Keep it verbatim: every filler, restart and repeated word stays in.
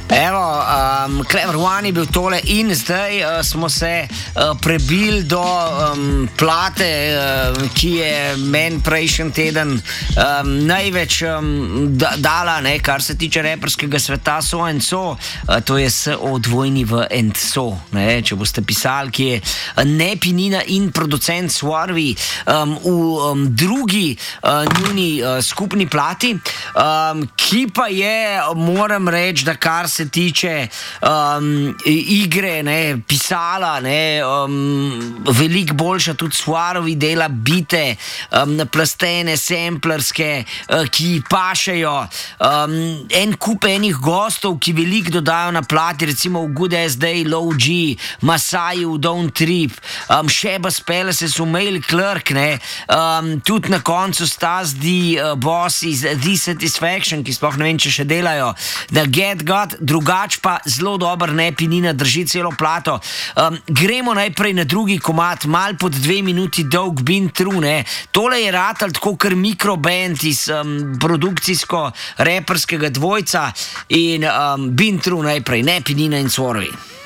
Evo, um, Clever One je bil tole in zdaj uh, smo se uh, prebili do um, plate, uh, ki je meni prejšnji teden um, največ um, da, dala, ne, kar se tiče reperskega sveta, So and So, uh, to je S O dvojni V and So, ne, če boste pisali, ki je Nepinina in producent Swarvi um, v um, drugi uh, njuni uh, skupni plati, um, ki pa je, moram reči, da kar se tiče um, igre, ne, pisala, ne, um, veliko boljša, tudi Swarovi dela bite, um, plastene, samplerske, uh, ki pašejo, um, en kup enih gostov, ki veliko dodajo na plati, recimo v Good As Day, Low G, Masai v Don't Trip, um, Shebas Palaces v Mail Clerk, ne, um, tudi na koncu Stas the uh, Boss iz The Satisfaction, ki sploh ne vem, če še delajo, na Get Got, drugač pa zelo dober Nepinina, drži celo plato. Um, gremo najprej na drugi komad, mal pod dve minuti dolg Been Through, ne. Tole je ratal tako kar mikroband iz um, produkcijsko-reperskega dvojca in um, Been Through najprej, Nepinina in Swarvi.